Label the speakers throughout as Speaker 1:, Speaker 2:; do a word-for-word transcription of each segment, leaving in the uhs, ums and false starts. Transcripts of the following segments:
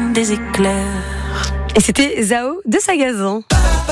Speaker 1: des éclairs.
Speaker 2: Et c'était Zao de Sagazan.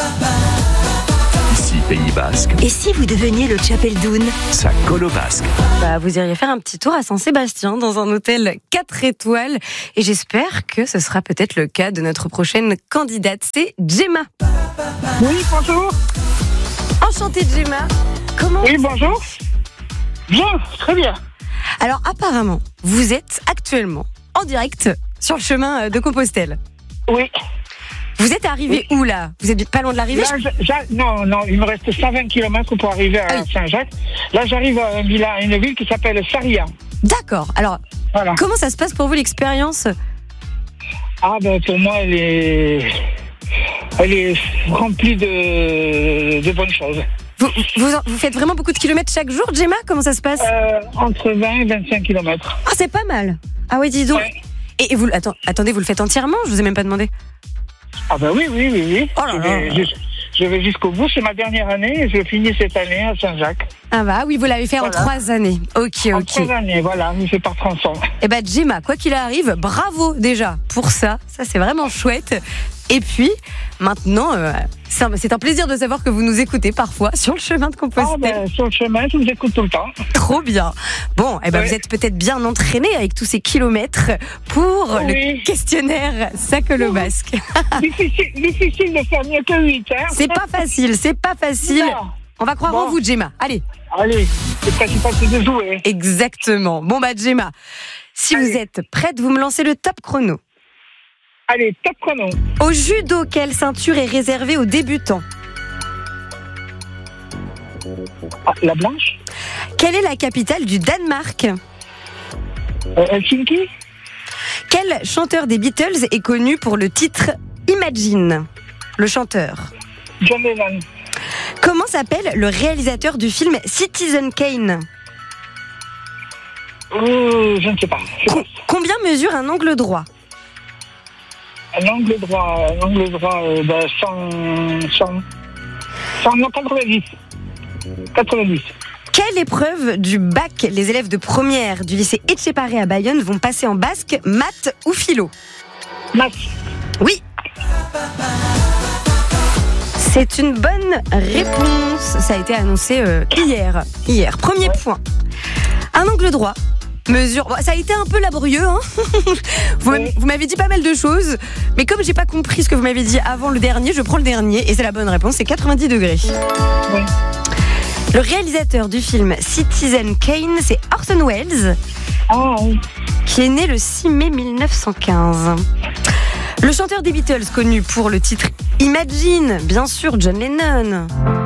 Speaker 3: Ici Pays Basque,
Speaker 4: Et si vous deveniez le Tchapeldoun?
Speaker 3: ça colle au basque.
Speaker 2: Bah, vous iriez faire un petit tour à Saint-Sébastien dans un hôtel quatre étoiles. Et j'espère que ce sera peut-être le cas de notre prochaine candidate. C'est Gemma.
Speaker 5: Oui, bonjour.
Speaker 2: Enchantée Gemma. Comment
Speaker 5: Oui, bonjour. Bien, très bien.
Speaker 2: Alors apparemment, vous êtes actuellement en direct sur le chemin de Compostelle.
Speaker 5: Oui.
Speaker 2: Vous êtes arrivé où là? Vous êtes pas loin de l'arrivée?
Speaker 5: Là, je- j'a- non, non, il me reste cent vingt kilomètres pour arriver à
Speaker 2: Ah oui.
Speaker 5: Saint-Jacques. Là, j'arrive à un villa- une ville qui s'appelle Saria.
Speaker 2: D'accord. Alors,
Speaker 5: Voilà.
Speaker 2: comment ça se passe pour vous l'expérience?
Speaker 5: Ah, ben, pour moi, elle est, elle est remplie de, de bonnes choses.
Speaker 2: Vous, vous, vous faites vraiment beaucoup de kilomètres chaque jour, Gemma? Comment ça se passe?
Speaker 5: Euh, entre vingt et vingt-cinq kilomètres.
Speaker 2: Ah, c'est pas mal. Ah ouais, dis donc.
Speaker 5: Ouais.
Speaker 2: Et, et vous, attends, attendez, vous le faites entièrement? Je vous ai même pas demandé.
Speaker 5: Ah, ben oui, oui, oui, oui.
Speaker 2: Oh là
Speaker 5: je,
Speaker 2: là.
Speaker 5: vais, jus- je vais jusqu'au bout. C'est ma dernière année et je finis cette année à Saint-Jacques.
Speaker 2: Ah bah oui, vous l'avez fait
Speaker 5: Voilà.
Speaker 2: en trois années. Ok,
Speaker 5: En
Speaker 2: ok.
Speaker 5: trois années, voilà, je fais par tronçon.
Speaker 2: Eh ben Gemma, quoi qu'il arrive, bravo déjà pour ça. Ça c'est vraiment chouette. Et puis maintenant, euh, c'est un, c'est un plaisir de savoir que vous nous écoutez parfois sur le chemin de
Speaker 5: Ah,
Speaker 2: Compostelle.
Speaker 5: ben, sur le chemin, je vous écoute tout le temps.
Speaker 2: Trop bien. Bon, eh ben
Speaker 5: Ouais.
Speaker 2: vous êtes peut-être bien entraîné avec tous ces kilomètres pour
Speaker 5: Oui.
Speaker 2: le questionnaire Ça colle au basque.
Speaker 5: difficile, difficile de faire mieux que huit, hein.
Speaker 2: C'est pas facile, c'est pas facile.
Speaker 5: Non.
Speaker 2: On va croire
Speaker 5: Bon.
Speaker 2: en vous, Gemma. Allez,
Speaker 5: Allez, le principal c'est de jouer.
Speaker 2: exactement. Bon bah Gemma, si
Speaker 5: Allez.
Speaker 2: vous êtes prête, vous me lancez le top chrono.
Speaker 5: Allez, top chrono.
Speaker 2: Au judo, quelle ceinture est réservée aux débutants?
Speaker 5: Ah, la blanche.
Speaker 2: Quelle est la capitale du Danemark?
Speaker 5: Euh, Helsinki.
Speaker 2: Quel chanteur des Beatles est connu pour le titre Imagine? Le chanteur.
Speaker 5: John Lennon.
Speaker 2: Comment s'appelle le réalisateur du film Citizen Kane?
Speaker 5: Euh, je ne sais pas. Je
Speaker 2: Co- combien mesure un angle droit?
Speaker 5: Un angle droit, un angle droit, euh, ben, cent, cent, cent, non, quatre-vingt-dix. quatre-vingt-dix.
Speaker 2: Quelle épreuve du bac les élèves de première du lycée Etcheparé à Bayonne vont passer en basque, maths ou philo?
Speaker 5: Maths.
Speaker 2: Oui. C'est une bonne réponse. Ça a été annoncé euh, hier. Hier. Premier point. Un angle droit mesure. Bon, ça a été un peu laborieux. Hein. vous, m'avez- vous m'avez dit pas mal de choses, mais comme j'ai pas compris ce que vous m'avez dit avant le dernier, je prends le dernier et c'est la bonne réponse. C'est quatre-vingt-dix degrés.
Speaker 5: Oui.
Speaker 2: Le réalisateur du film Citizen Kane, c'est Orson Welles,
Speaker 5: Ah, oui.
Speaker 2: qui est né le six mai mille neuf cent quinze. Le chanteur des Beatles, connu pour le titre Imagine, bien sûr, John Lennon.